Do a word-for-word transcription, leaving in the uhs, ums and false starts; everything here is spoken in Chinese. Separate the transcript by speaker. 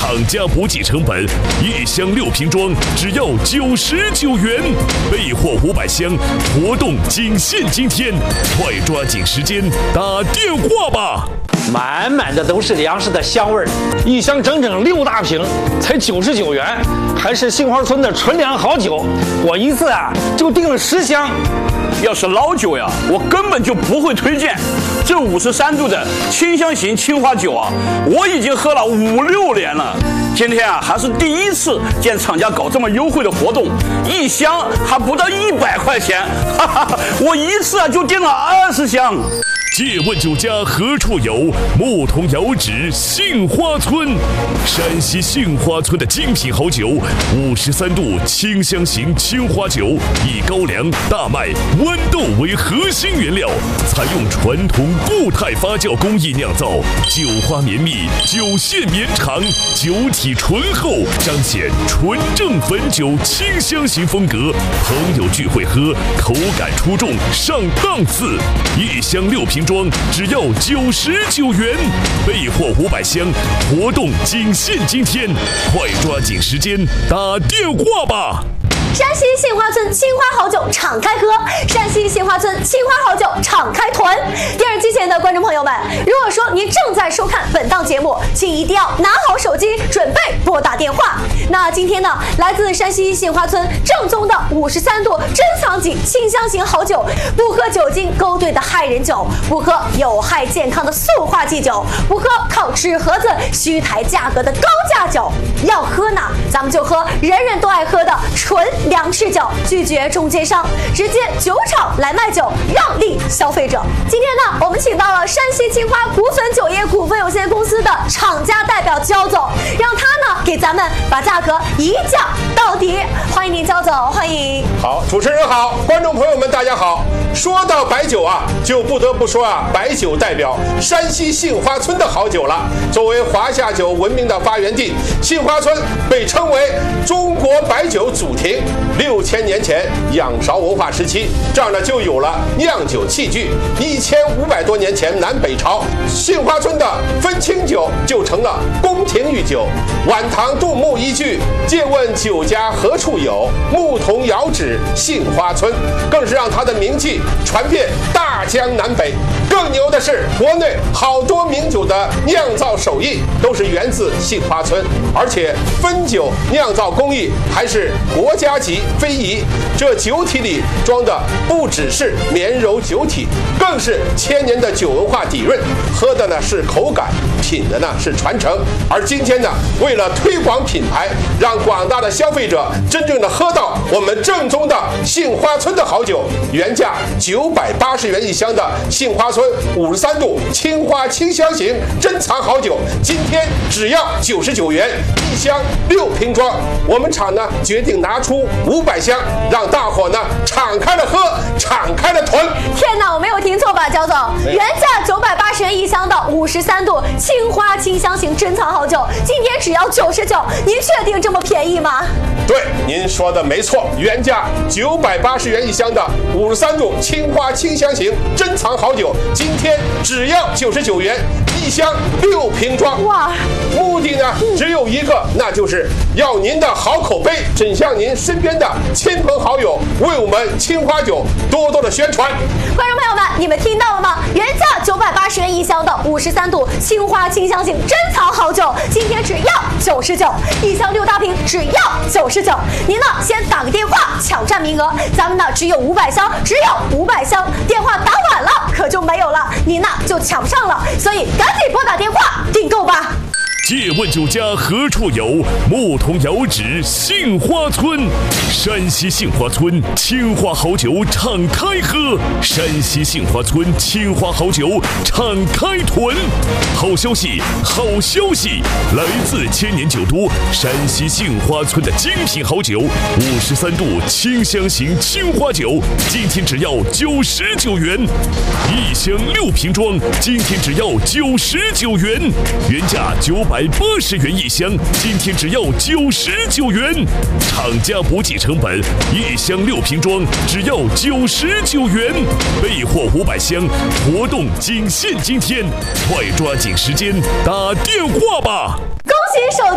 Speaker 1: 厂家不计成本，一箱六瓶装只要九十九元，备货五百箱，活动仅限今天，快抓紧时间打电话吧！
Speaker 2: 满满的都是粮食的香味儿，
Speaker 3: 一箱整整六大瓶，才九十九元，还是杏花村的纯粮好酒，我一次啊就订了十箱。
Speaker 4: 要是老酒呀，我根本就不会推荐。这五十三度的清香型青花酒啊，我已经喝了五六年了。今天啊，还是第一次见厂家搞这么优惠的活动，一箱还不到一百块钱，哈哈，我一次啊就订了二十箱。
Speaker 1: 借问酒家何处有？牧童遥指杏花村。山西杏花村的精品好酒，五十三度清香型青花酒，以高粱、大麦、豌豆为核心原料，采用传统固态发酵工艺酿造，酒花绵密，酒线绵长，酒体醇厚，彰显纯正汾酒清香型风格。朋友聚会喝，口感出众，上档次。一箱六瓶装只要九十九元，备货五百箱，活动仅限今天，快抓紧时间打电话吧！
Speaker 5: 山西杏花村青花好酒敞开喝，山西杏花村青花好酒敞开囤。电视机前的观众朋友们，如果说您正在收看本档节目，请一定要拿好手机，准备拨打电话。那今天呢，来自山西杏花村正宗的五十三度珍藏级清香型好酒，不喝酒精勾兑的害人酒，不喝有害健康的塑化剂酒，不喝靠纸盒子虚抬价格的高价酒。要喝呢，咱们就喝人人都爱喝的纯粮食酒，拒绝中间商，直接酒厂来卖酒，让利消费者。今天呢，我们请到了山西青花谷村酒业股份有限公司的厂家代表焦总，让他呢给咱们把价格一降到底。欢迎您，焦总，欢迎。
Speaker 6: 好，主持人好，观众朋友们大家好。说到白酒啊，就不得不说啊，白酒代表山西杏花村的好酒了。作为华夏酒闻名的发源地，杏花村被称为中国白酒祖庭。六千年前，仰韶文化时期，这儿呢就有了酿酒器具。一千五百多年前，南北朝，杏花村的分清酒就成了宫廷御酒。晚唐杜牧一句“借问酒家何处有，牧童遥指杏花村”，更是让他的名气传遍大江南北。更牛的是，国内好多名酒的酿造手艺都是源自杏花村，而且汾酒酿造工艺还是国家级非遗。这酒体里装的不只是绵柔酒体，更是千年的酒文化底蕴。喝的呢是口感，品的呢是传承。而今天呢，为了推广品牌，让广大的消费者真正的喝到我们正宗的杏花村的好酒，原价九百八十元一箱的杏花村五十三度青花清香型珍藏好酒，今天只要九十九元一箱，六瓶装。我们厂呢决定拿出五百箱，让大伙呢敞开了喝，敞开了囤。
Speaker 5: 天哪，我没有听错吧，焦总？原价九百八十元一箱的五十三度青花清香型珍藏好酒，今天只要九十九，您确定这么便宜吗？
Speaker 6: 对，您说的没错，原价九百八十元一箱的五十三度青花清香型珍藏好酒，今天只要九十九元一箱，六瓶装。哇！目的呢只有一个，那就是要您的好口碑伸向您身边的亲朋好友，为我们青花酒多多的宣传。
Speaker 5: 观众朋友们，你们听到了吗？原价九百八十元一箱的五十三度青花清香型珍藏好酒，今天只要九十九，一箱六大瓶只要九十九。您呢先打个电话抢占名额，咱们呢只有五百箱，只有五百箱，电话打晚了可就没有了，您呢就抢不上了，所以赶紧拨打电话订购吧。
Speaker 1: 借问酒家何处有？牧童遥指杏花村。山西杏花村青花好酒敞开喝，山西杏花村青花好酒敞开囤。好消息，好消息！来自千年酒都山西杏花村的精品好酒，五十三度清香型青花酒，今天只要九十九元一箱，六瓶装，今天只要九十九元，原价九百八十元一箱，今天只要九十九元。厂家不计成本，一箱六瓶装只要九十九元，备货五百箱，活动仅限今天，快抓紧时间打电话吧！
Speaker 5: 恭喜手